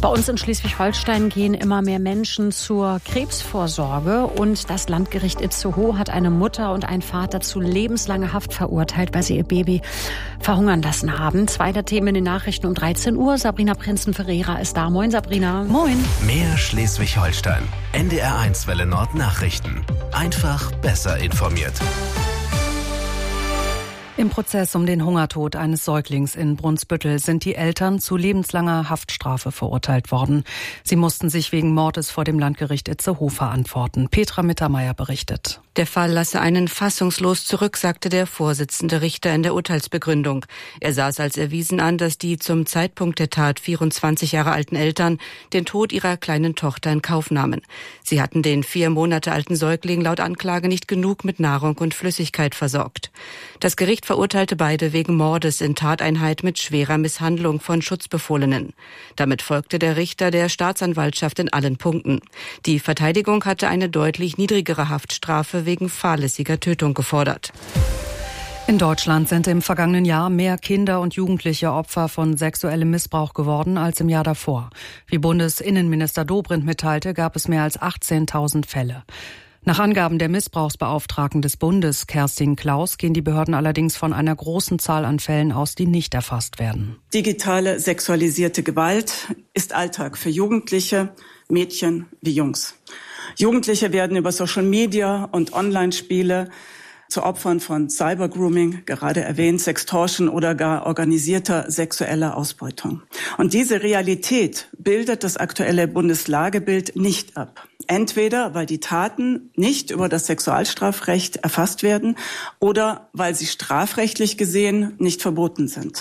Bei uns in Schleswig-Holstein gehen immer mehr Menschen zur Krebsvorsorge und das Landgericht Itzehoe hat eine Mutter und einen Vater zu lebenslanger Haft verurteilt, weil sie ihr Baby verhungern lassen haben. Zwei der Themen in den Nachrichten um 13 Uhr. Sabrina Prinzen-Ferreira ist da. Moin, Sabrina. Moin. Mehr Schleswig-Holstein. NDR1 Welle Nord Nachrichten. Einfach besser informiert. Im Prozess um den Hungertod eines Säuglings in Brunsbüttel sind die Eltern zu lebenslanger Haftstrafe verurteilt worden. Sie mussten sich wegen Mordes vor dem Landgericht Itzehoe verantworten. Petra Mittermeier berichtet. Der Fall lasse einen fassungslos zurück, sagte der Vorsitzende Richter in der Urteilsbegründung. Er sah es als erwiesen an, dass die zum Zeitpunkt der Tat 24 Jahre alten Eltern den Tod ihrer kleinen Tochter in Kauf nahmen. Sie hatten den 4 Monate alten Säugling laut Anklage nicht genug mit Nahrung und Flüssigkeit versorgt. Das Gericht verurteilte beide wegen Mordes in Tateinheit mit schwerer Misshandlung von Schutzbefohlenen. Damit folgte der Richter der Staatsanwaltschaft in allen Punkten. Die Verteidigung hatte eine deutlich niedrigere Haftstrafe wegen fahrlässiger Tötung gefordert. In Deutschland sind im vergangenen Jahr mehr Kinder und Jugendliche Opfer von sexuellem Missbrauch geworden als im Jahr davor. Wie Bundesinnenminister Dobrindt mitteilte, gab es mehr als 18.000 Fälle. Nach Angaben der Missbrauchsbeauftragten des Bundes, Kerstin Klaus, gehen die Behörden allerdings von einer großen Zahl an Fällen aus, die nicht erfasst werden. Digitale sexualisierte Gewalt ist Alltag für Jugendliche, Mädchen wie Jungs. Jugendliche werden über Social Media und Online-Spiele zu Opfern von Cybergrooming, gerade erwähnt, Sextortion oder gar organisierter sexueller Ausbeutung. Und diese Realität bildet das aktuelle Bundeslagebild nicht ab. Entweder weil die Taten nicht über das Sexualstrafrecht erfasst werden oder weil sie strafrechtlich gesehen nicht verboten sind.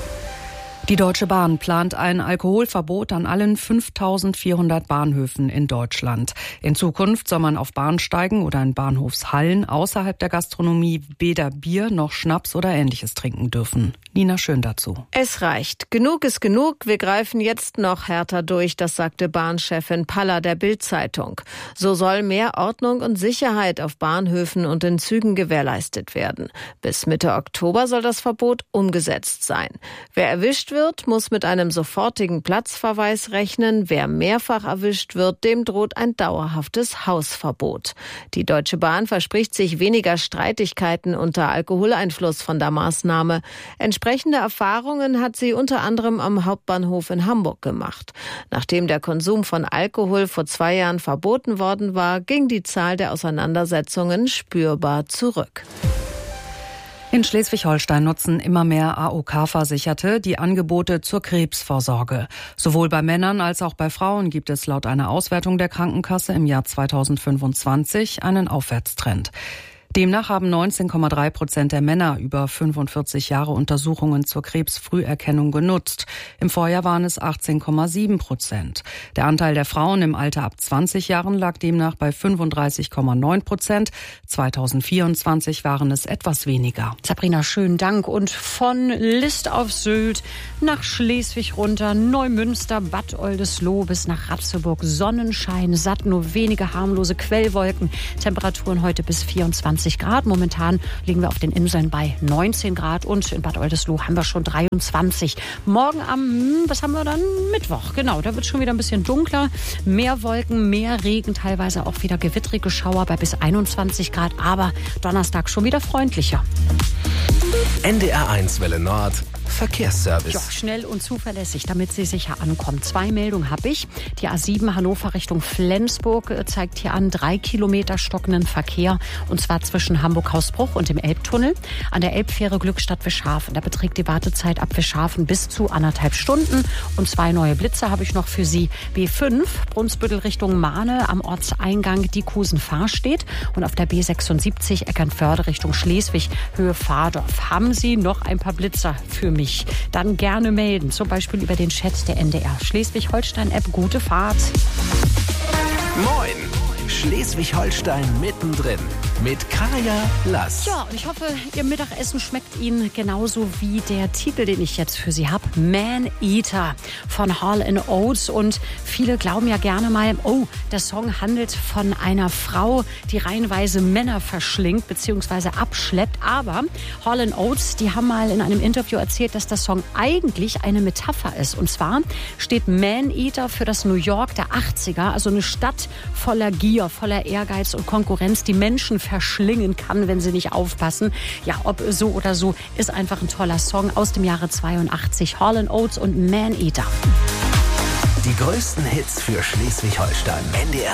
Die Deutsche Bahn plant ein Alkoholverbot an allen 5.400 Bahnhöfen in Deutschland. In Zukunft soll man auf Bahnsteigen oder in Bahnhofshallen außerhalb der Gastronomie weder Bier noch Schnaps oder Ähnliches trinken dürfen. Nina Schön dazu. Es reicht. Genug ist genug. Wir greifen jetzt noch härter durch, das sagte Bahnchefin Paller der Bild-Zeitung. So soll mehr Ordnung und Sicherheit auf Bahnhöfen und in Zügen gewährleistet werden. Bis Mitte Oktober soll das Verbot umgesetzt sein. Wer erwischt wird, muss mit einem sofortigen Platzverweis rechnen. Wer mehrfach erwischt wird, dem droht ein dauerhaftes Hausverbot. Die Deutsche Bahn verspricht sich weniger Streitigkeiten unter Alkoholeinfluss von der Maßnahme. Entsprechende Erfahrungen hat sie unter anderem am Hauptbahnhof in Hamburg gemacht. Nachdem der Konsum von Alkohol vor 2 Jahren verboten worden war, ging die Zahl der Auseinandersetzungen spürbar zurück. In Schleswig-Holstein nutzen immer mehr AOK-Versicherte die Angebote zur Krebsvorsorge. Sowohl bei Männern als auch bei Frauen gibt es laut einer Auswertung der Krankenkasse im Jahr 2025 einen Aufwärtstrend. Demnach haben 19,3% der Männer über 45 Jahre Untersuchungen zur Krebsfrüherkennung genutzt. Im Vorjahr waren es 18,7%. Der Anteil der Frauen im Alter ab 20 Jahren lag demnach bei 35,9%. 2024 waren es etwas weniger. Sabrina, schönen Dank. Und von List auf Sylt nach Schleswig runter, Neumünster, Bad Oldesloe bis nach Ratzeburg. Sonnenschein, satt, nur wenige harmlose Quellwolken. Temperaturen heute bis 24 Grad. Momentan liegen wir auf den Inseln bei 19 Grad und in Bad Oldesloe haben wir schon 23. Morgen was haben wir dann? Mittwoch, genau. Da wird es schon wieder ein bisschen dunkler. Mehr Wolken, mehr Regen, teilweise auch wieder gewittrige Schauer bei bis 21 Grad. Aber Donnerstag schon wieder freundlicher. NDR1 Welle Nord. Verkehrsservice. Ja, schnell und zuverlässig, damit Sie sicher ankommen. 2 Meldungen habe ich. Die A7 Hannover Richtung Flensburg zeigt hier an 3 Kilometer stockenden Verkehr. Und zwar zwischen Hamburg-Hausbruch und dem Elbtunnel. An der Elbfähre Glückstadt-Wischhafen. Da beträgt die Wartezeit ab Wischhafen bis zu 1,5 Stunden. Und 2 neue Blitze habe ich noch für Sie. B5 Brunsbüttel Richtung Mahne am Ortseingang Diekusen-Fahrstedt. Und auf der B76 Eckernförde Richtung Schleswig Höhe Fahrdorf. Haben Sie noch ein paar Blitzer für mich? Dann gerne melden, zum Beispiel über den Chat der NDR Schleswig-Holstein-App. Gute Fahrt. Moin! Schleswig-Holstein mittendrin. mit Kaya Lass. Ja, und ich hoffe, Ihr Mittagessen schmeckt Ihnen genauso wie der Titel, den ich jetzt für Sie habe. Man Eater von Hall & Oates. Und viele glauben ja gerne mal, oh, der Song handelt von einer Frau, die reihenweise Männer verschlingt bzw. abschleppt. Aber Hall & Oates, die haben mal in einem Interview erzählt, dass der Song eigentlich eine Metapher ist. Und zwar steht Man Eater für das New York der 80er, also eine Stadt voller Gier, voller Ehrgeiz und Konkurrenz, die Menschen verschlingen kann, wenn sie nicht aufpassen. Ja, ob so oder so, ist einfach ein toller Song aus dem Jahre 82. Hall & Oates und Man Eater. Die größten Hits für Schleswig-Holstein. NDR